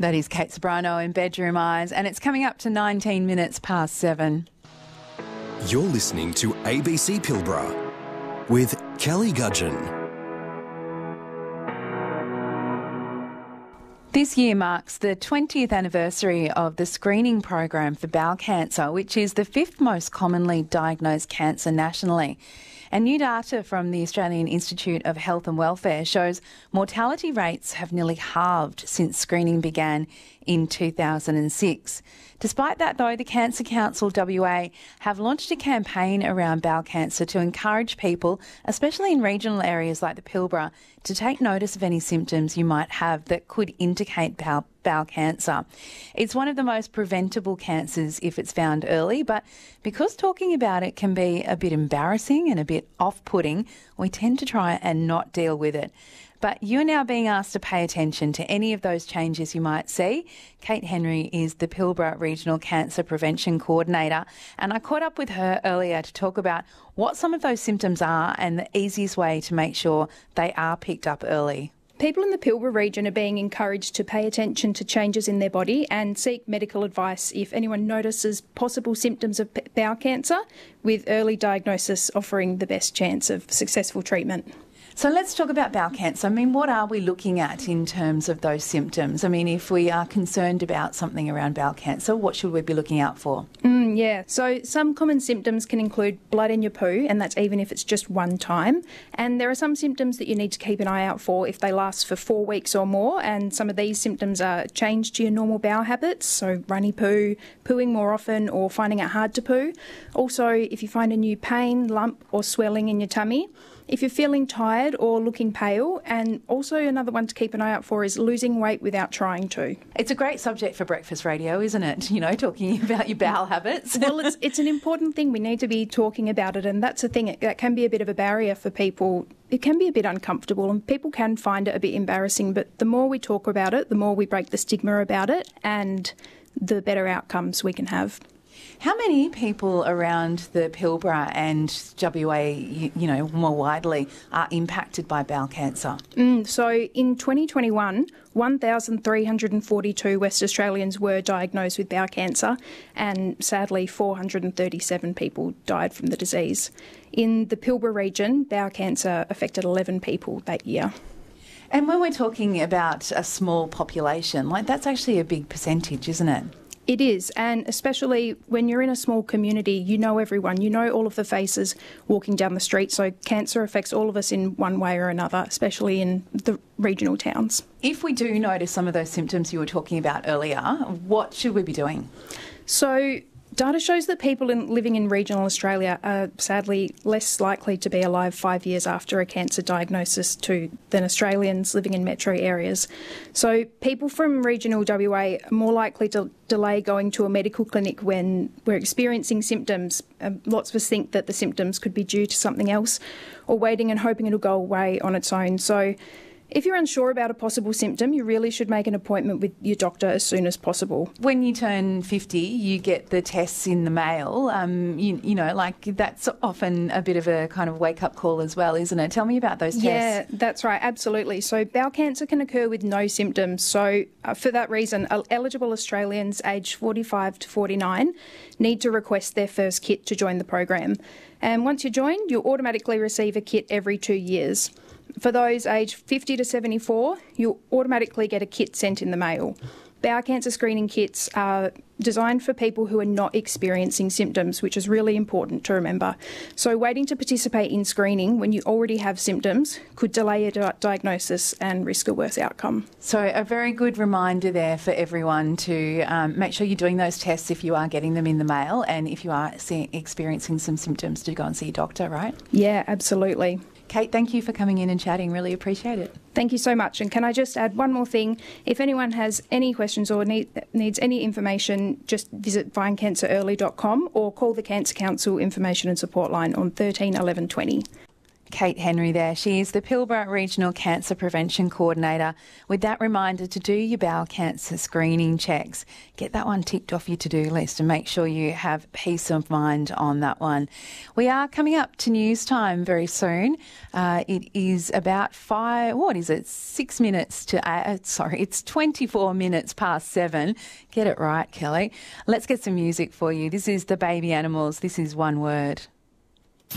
That is Kate Sobrano in Bedroom Eyes, and it's coming up to 19 minutes past 7. You're listening to ABC Pilbara with Kelly Gudgeon. This year marks the 20th anniversary of the screening program for bowel cancer, which is the fifth most commonly diagnosed cancer nationally. And new data from the Australian Institute of Health and Welfare shows mortality rates have nearly halved since screening began in 2006. Despite that, though, the Cancer Council WA have launched a campaign around bowel cancer to encourage people, especially in regional areas like the Pilbara, to take notice of any symptoms you might have that could indicate bowel cancer. It's one of the most preventable cancers if it's found early, but because talking about it can be a bit embarrassing and a bit off-putting, we tend to try and not deal with it. But you're now being asked to pay attention to any of those changes you might see. Kate Henry is the Pilbara Regional Cancer Prevention Coordinator, and I caught up with her earlier to talk about what some of those symptoms are and the easiest way to make sure they are picked up early. People in the Pilbara region are being encouraged to pay attention to changes in their body and seek medical advice if anyone notices possible symptoms of bowel cancer, with early diagnosis offering the best chance of successful treatment. So let's talk about bowel cancer. I mean, what are we looking at in terms of those symptoms? I mean, if we are concerned about something around bowel cancer, what should we be looking out for? So some common symptoms can include blood in your poo, and that's even if it's just one time. And there are some symptoms that you need to keep an eye out for if they last for 4 weeks or more. And some of these symptoms are change to your normal bowel habits, so runny poo, pooing more often, or finding it hard to poo. Also, if you find a new pain, lump or swelling in your tummy. If you're feeling tired or looking pale, and also another one to keep an eye out for is losing weight without trying to. It's a great subject for breakfast radio, isn't it? You know, talking about your bowel habits. Well, it's an important thing. We need to be talking about it, and that's a thing that can be a bit of a barrier for people. It can be a bit uncomfortable and people can find it a bit embarrassing, but the more we talk about it, the more we break the stigma about it, and the better outcomes we can have. How many people around the Pilbara and WA, you know, more widely, are impacted by bowel cancer? So in 2021, 1,342 West Australians were diagnosed with bowel cancer, and sadly 437 people died from the disease. In the Pilbara region, bowel cancer affected 11 people that year. And when we're talking about a small population, like that's actually a big percentage, isn't it? It is, and especially when you're in a small community, you know everyone, you know all of the faces walking down the street, so cancer affects all of us in one way or another, especially in the regional towns. If we do notice some of those symptoms you were talking about earlier, what should we be doing? So data shows that people living in regional Australia are sadly less likely to be alive 5 years after a cancer diagnosis than Australians living in metro areas. So people from regional WA are more likely to delay going to a medical clinic when we're experiencing symptoms. Lots of us think that the symptoms could be due to something else, or waiting and hoping it'll go away on its own. So if you're unsure about a possible symptom, you really should make an appointment with your doctor as soon as possible. When you turn 50, you get the tests in the mail. You know, like that's often a bit of a kind of wake-up call as well, isn't it? Tell me about those tests. Yeah, that's right, absolutely. So bowel cancer can occur with no symptoms. So for that reason, eligible Australians aged 45 to 49 need to request their first kit to join the program. And once you join, you'll automatically receive a kit every 2 years. For those aged 50 to 74, you'll automatically get a kit sent in the mail. Bowel cancer screening kits are designed for people who are not experiencing symptoms, which is really important to remember. So waiting to participate in screening when you already have symptoms could delay your diagnosis and risk a worse outcome. So a very good reminder there for everyone to make sure you're doing those tests if you are getting them in the mail, and if you are experiencing some symptoms, to go and see your doctor, right? Yeah, absolutely. Kate, thank you for coming in and chatting. Really appreciate it. Thank you so much. And can I just add one more thing? If anyone has any questions or needs any information, just visit findcancerearly.com or call the Cancer Council Information and Support line on 13 11 20. Kate Henry there. She is the Pilbara Regional Cancer Prevention Coordinator with that reminder to do your bowel cancer screening checks. Get that one ticked off your to-do list and make sure you have peace of mind on that one. We are coming up to news time very soon. It is about 6 minutes to, it's 24 minutes past 7. Get it right, Kelly. Let's get some music for you. This is the Baby Animals. This is One Word.